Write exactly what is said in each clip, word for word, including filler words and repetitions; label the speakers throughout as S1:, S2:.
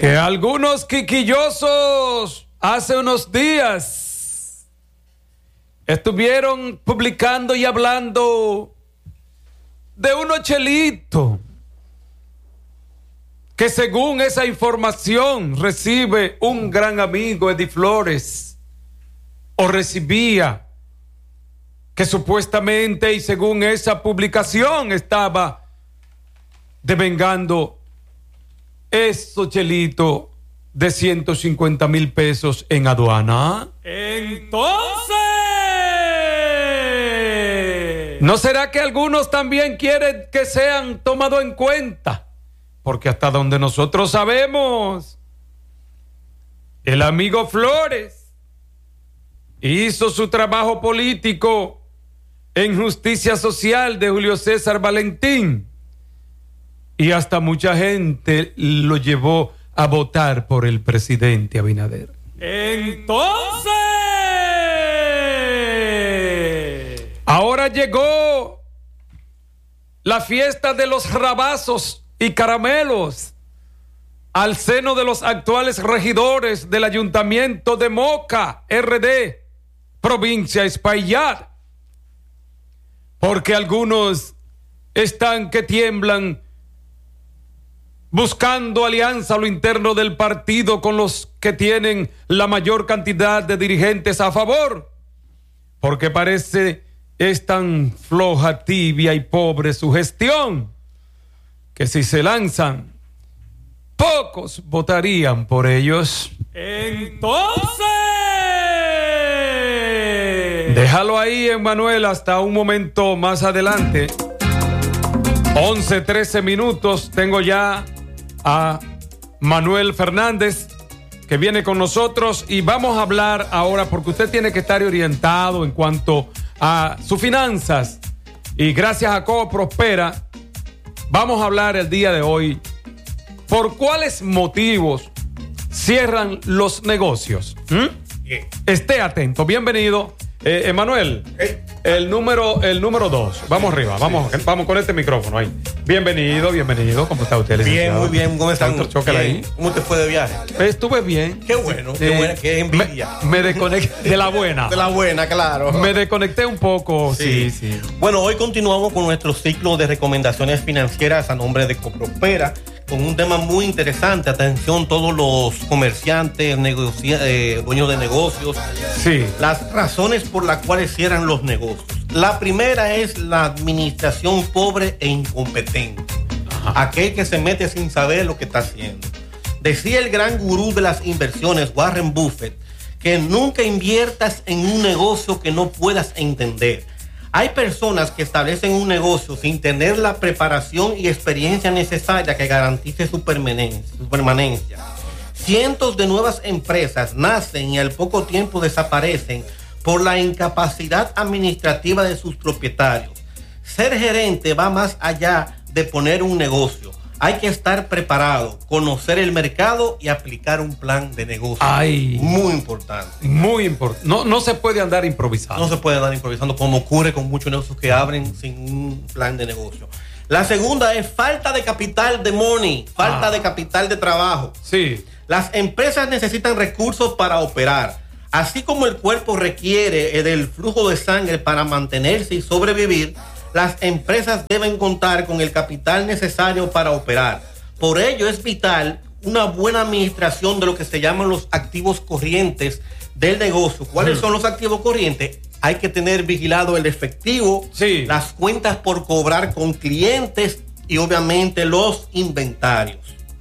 S1: Que algunos quiquillosos hace unos días estuvieron publicando y hablando de unos chelitos que según esa información recibe un gran amigo, Eddie Flores, o recibía, que supuestamente y según esa publicación estaba devengando esos chelitos de ciento cincuenta mil pesos en aduana.
S2: Entonces,
S1: ¿no será que algunos también quieren que sean tomados en cuenta? Porque hasta donde nosotros sabemos, el amigo Flores hizo su trabajo político en justicia social de Julio César Valentín y hasta mucha gente lo llevó a votar por el presidente Abinader.
S2: Entonces,
S1: ahora llegó la fiesta de los rabazos y caramelos al seno de los actuales regidores del Ayuntamiento de Moca, R D, provincia Espaillat, porque algunos están que tiemblan buscando alianza a lo interno del partido con los que tienen la mayor cantidad de dirigentes a favor, porque parece es tan floja, tibia y pobre su gestión, que si se lanzan, pocos votarían por ellos.
S2: entonces,
S1: Déjalo ahí, Emmanuel, hasta un momento más adelante. once, trece minutos, tengo ya a Manuel Fernández que viene con nosotros y vamos a hablar ahora porque usted tiene que estar orientado en cuanto a sus finanzas y gracias a Cómo Prospera vamos a hablar el día de hoy por cuáles motivos cierran los negocios. ¿Mm?
S3: Bien.
S1: Esté atento, bienvenido. Eh, Emanuel,
S3: Hey.
S1: el número el número dos. Vamos arriba, vamos, vamos con este micrófono ahí. Bienvenido, bienvenido. ¿Cómo está usted,
S3: Bien,
S1: licenciado?
S3: muy bien. ¿Cómo están?
S1: Doctor, chócala
S3: Bien.
S1: ahí.
S3: ¿Cómo te fue de viaje?
S1: Estuve bien.
S3: Qué bueno, qué
S1: Eh,
S3: buena, qué envidia.
S1: Me, me desconecté de la buena.
S3: De la buena, claro.
S1: Me desconecté un poco, sí, sí.
S3: Bueno, hoy continuamos con nuestro ciclo de recomendaciones financieras a nombre de Coprospera, con un tema muy interesante. Atención, todos los comerciantes, negocia- eh, dueños de negocios.
S1: Sí.
S3: Las razones por las cuales cierran los negocios. La primera es la administración pobre e incompetente.
S1: Ajá.
S3: Aquel que se mete sin saber lo que está haciendo. Decía el gran gurú de las inversiones, Warren Buffett, que nunca inviertas en un negocio que no puedas entender. Hay personas que establecen un negocio sin tener la preparación y experiencia necesaria que garantice su permanencia. Su permanencia. Cientos de nuevas empresas nacen y al poco tiempo desaparecen por la incapacidad administrativa de sus propietarios. Ser gerente va más allá de poner un negocio. Hay que estar preparado, conocer el mercado y aplicar un plan de negocio.
S1: Ay.
S3: Muy importante.
S1: Muy importante. No, no se puede andar improvisando.
S3: No se puede andar improvisando como ocurre con muchos negocios que abren sin un plan de negocio. La segunda es falta de capital de money, falta
S1: Ah.
S3: de capital de trabajo.
S1: Sí.
S3: Las empresas necesitan recursos para operar. Así como el cuerpo requiere del flujo de sangre para mantenerse y sobrevivir, las empresas deben contar con el capital necesario para operar. Por ello es vital una buena administración de lo que se llaman los activos corrientes del negocio. ¿Cuáles son los activos corrientes? Hay que tener vigilado el efectivo,
S1: Sí.
S3: las cuentas por cobrar con clientes y obviamente los inventarios.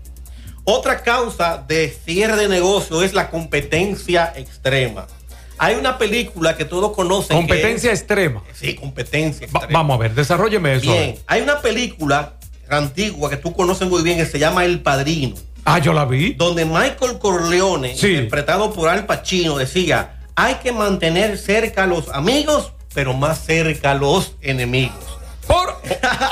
S3: Otra causa de cierre de negocio es la competencia extrema. Hay una película que todos conocen.
S1: Competencia
S3: que es,
S1: extrema.
S3: Sí, competencia
S1: Va-
S3: extrema.
S1: vamos a ver, desarrólleme eso.
S3: Bien, hay una película antigua que tú conoces muy bien que se llama El Padrino,
S1: Ah, yo la vi.
S3: donde Michael Corleone,
S1: Sí.
S3: interpretado por Al Pacino, decía: hay que mantener cerca a los amigos, pero más cerca a los enemigos.
S1: Por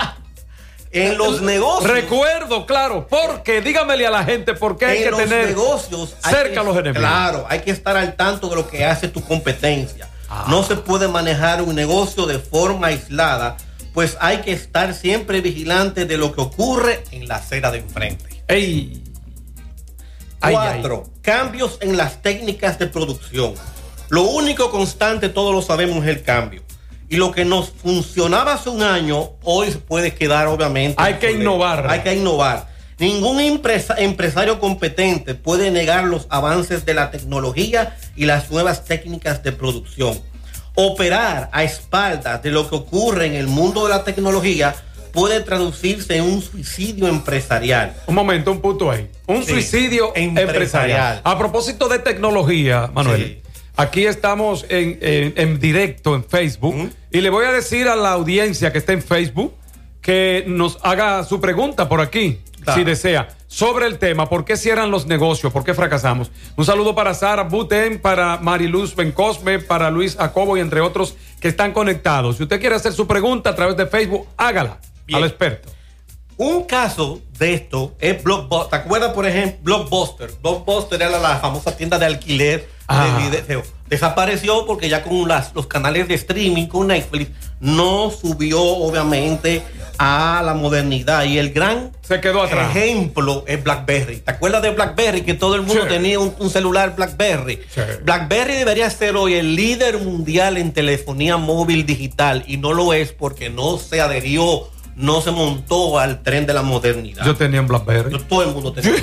S3: En los negocios.
S1: recuerdo, claro, porque dígamele a la gente por qué hay
S3: en
S1: que
S3: los
S1: tener
S3: negocios hay
S1: cerca
S3: que-
S1: a los enemigos.
S3: Claro, hay que estar al tanto de lo que hace tu competencia.
S1: Ah.
S3: No se puede manejar un negocio de forma aislada, pues hay que estar siempre vigilante de lo que ocurre en la acera de enfrente.
S1: Ey.
S3: Cuatro, ay, ay. cambios en las técnicas de producción. Lo único constante, todos lo sabemos, es el cambio. Y lo que nos funcionaba hace un año, hoy puede quedar obviamente.
S1: Hay que innovar.
S3: Hay que innovar. Ningún empresa, empresario competente puede negar los avances de la tecnología y las nuevas técnicas de producción. Operar a espaldas de lo que ocurre en el mundo de la tecnología puede traducirse en un suicidio empresarial.
S1: Un momento, un punto ahí. Un sí, suicidio empresarial. empresarial. A propósito de tecnología, Manuel, sí. aquí estamos en, en, en directo en Facebook ¿Mm? y le voy a decir a la audiencia que está en Facebook que nos haga su pregunta por aquí. Claro. Si desea, sobre el tema, ¿por qué cierran los negocios? ¿Por qué fracasamos? Un saludo para Sara Buten, para Mariluz Bencosme, para Luis Jacobo y entre otros que están conectados. Si usted quiere hacer su pregunta a través de Facebook, hágala. Bien. Al experto.
S3: Un caso de esto es Blockbuster. ¿Te acuerdas, por ejemplo, Blockbuster? Blockbuster era la famosa tienda de alquiler ah. de video. Desapareció porque ya con las, los canales de streaming, con Netflix, no subió obviamente a la modernidad. Y el gran
S1: Se quedó atrás.
S3: ejemplo es BlackBerry. ¿Te acuerdas de BlackBerry? Que todo el mundo sí. tenía un, un celular BlackBerry. Sí. BlackBerry debería ser hoy el líder mundial en telefonía móvil digital y no lo es porque no se adherió, no se montó al tren de la modernidad.
S1: Yo tenía un BlackBerry.
S3: Yo, todo el mundo tenía.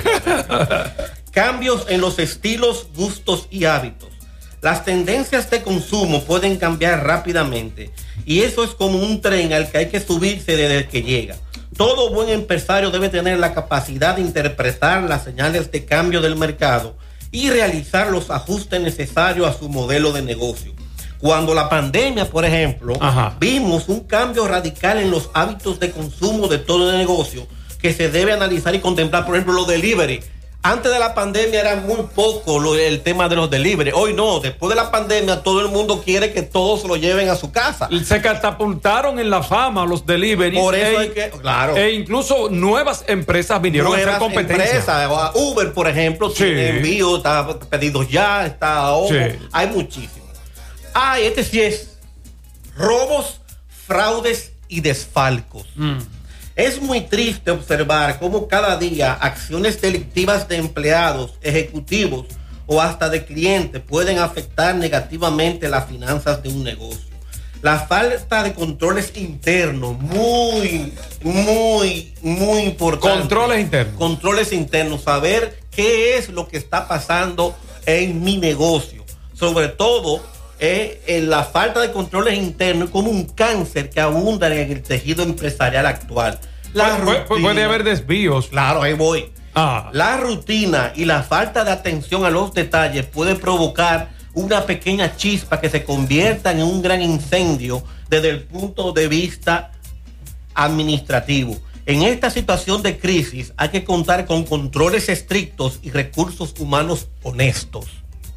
S3: Cambios en los estilos, gustos y hábitos. Las tendencias de consumo pueden cambiar rápidamente y eso es como un tren al que hay que subirse desde que llega. Todo buen empresario debe tener la capacidad de interpretar las señales de cambio del mercado y realizar los ajustes necesarios a su modelo de negocio. Cuando la pandemia, por ejemplo, Ajá. vimos un cambio radical en los hábitos de consumo de todo el negocio que se debe analizar y contemplar, por ejemplo, los delivery. Antes de la pandemia era muy poco lo, el tema de los delivery. Hoy no, después de la pandemia todo el mundo quiere que todos se lo lleven a su casa.
S1: Se catapultaron en la fama los delivery.
S3: Por eso e, hay que, claro.
S1: E incluso nuevas empresas vinieron nuevas a hacer competencia. Empresas,
S3: Uber, por ejemplo, sí. tiene envío, está pedidos ya, está ojo, sí. hay muchísimos. Ah, este sí es robos, fraudes y desfalcos. Mm. Es muy triste observar cómo cada día acciones delictivas de empleados, ejecutivos o hasta de clientes pueden afectar negativamente las finanzas de un negocio. La falta de controles internos, muy, muy, muy importante.
S1: Controles internos.
S3: Controles internos, saber qué es lo que está pasando en mi negocio. Sobre todo, eh, en la falta de controles internos como un cáncer que abunda en el tejido empresarial actual. La
S1: puede, rutina, puede haber desvíos.
S3: Claro, ahí voy. Ah. La rutina y la falta de atención a los detalles puede provocar una pequeña chispa que se convierta en un gran incendio desde el punto de vista administrativo. En esta situación de crisis hay que contar con controles estrictos y recursos humanos honestos.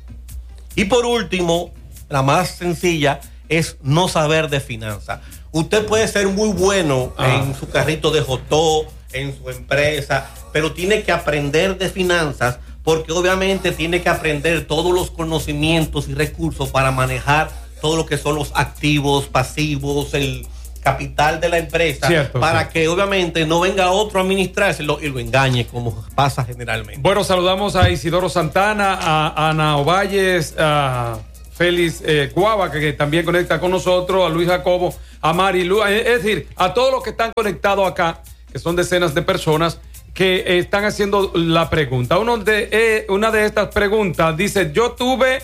S3: Y por último, la más sencilla es no saber de finanzas. Usted puede ser muy bueno ah. en su carrito de hot dog, en su empresa, pero tiene que aprender de finanzas porque obviamente tiene que aprender todos los conocimientos y recursos para manejar todo lo que son los activos, pasivos, el capital de la empresa, cierto, para cierto. que obviamente no venga otro a administrárselo y lo engañe como pasa generalmente.
S1: Bueno, saludamos a Isidoro Santana, a Ana Ovalles, a Félix eh, Guava, que, que también conecta con nosotros, a Luis Jacobo, a Marilu, es decir, a todos los que están conectados acá, que son decenas de personas que eh, están haciendo la pregunta. Uno de, eh, una de estas preguntas dice, yo tuve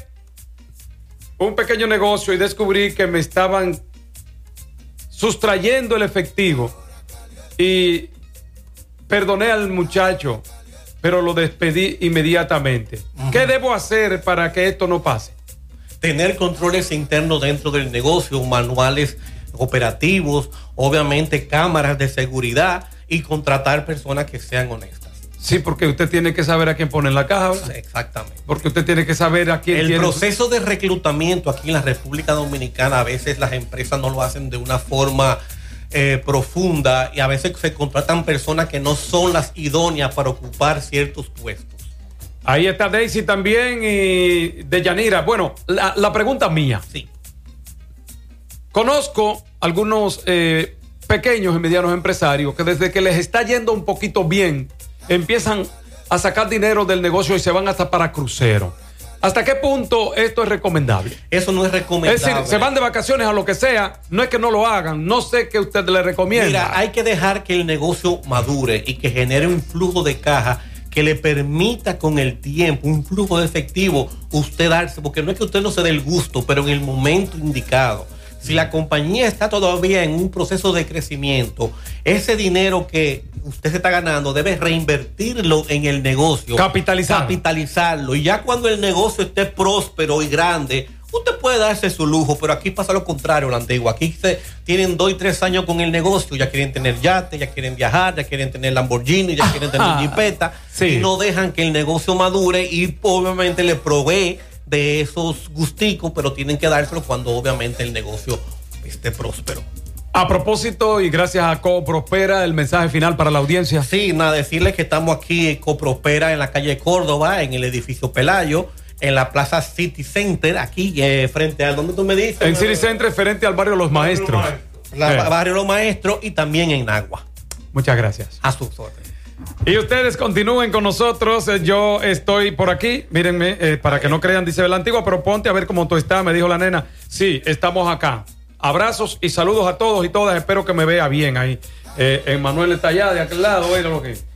S1: un pequeño negocio y descubrí que me estaban sustrayendo el efectivo y perdoné al muchacho, pero lo despedí inmediatamente. Uh-huh. ¿Qué debo hacer para que esto no pase?
S3: Tener controles internos dentro del negocio, manuales operativos, obviamente cámaras de seguridad y contratar personas que sean honestas.
S1: Sí, porque usted tiene que saber a quién pone en la caja, ¿verdad?
S3: Exactamente.
S1: Porque usted tiene que saber a quién
S3: El
S1: tiene...
S3: proceso de reclutamiento aquí en la República Dominicana, a veces las empresas no lo hacen de una forma eh, profunda y a veces se contratan personas que no son las idóneas para ocupar ciertos puestos.
S1: Ahí está Daisy también y Deyanira. Bueno, la, la pregunta mía.
S3: Sí.
S1: Conozco algunos eh, pequeños y medianos empresarios que desde que les está yendo un poquito bien, empiezan a sacar dinero del negocio y se van hasta para crucero. ¿Hasta qué punto esto es recomendable?
S3: Eso no es recomendable.
S1: Es decir, se van de vacaciones a lo que sea, no es que no lo hagan, no sé qué usted le recomienda.
S3: Mira, hay que dejar que el negocio madure y que genere un flujo de caja que le permita con el tiempo, un flujo de efectivo, usted darse, porque no es que usted no se dé el gusto, pero en el momento indicado. Si la compañía está todavía en un proceso de crecimiento, ese dinero que usted se está ganando debe reinvertirlo en el negocio.
S1: Capitalizar.
S3: Capitalizarlo. Y ya cuando el negocio esté próspero y grande, usted puede darse su lujo, pero aquí pasa lo contrario, la antigua. Aquí se tienen dos y tres años con el negocio, ya quieren tener yate, ya quieren viajar, ya quieren tener Lamborghini, ya quieren tener Jeepeta,
S1: sí.
S3: Y no dejan que el negocio madure y obviamente le provee de esos gusticos, pero tienen que dárselo cuando obviamente el negocio esté próspero.
S1: A propósito, y gracias a CoProspera, el mensaje final para la audiencia.
S3: Sí, nada, decirles que estamos aquí en CoProspera en la calle Córdoba, en el edificio Pelayo, en la plaza City Center, aquí eh, frente a donde tú me dices.
S1: En City Center, frente al barrio Los Maestros.
S3: La,
S1: eh.
S3: Barrio Los Maestros y también en Agua.
S1: Muchas gracias.
S3: A sus órdenes.
S1: Y ustedes continúen con nosotros. Yo estoy por aquí. Mírenme, eh, para que no crean, dice la antigua, pero ponte a ver cómo tú estás, me dijo la nena. Sí, estamos acá. Abrazos y saludos a todos y todas. Espero que me vea bien ahí. Eh, Emmanuel está allá de aquel lado. Oiga lo que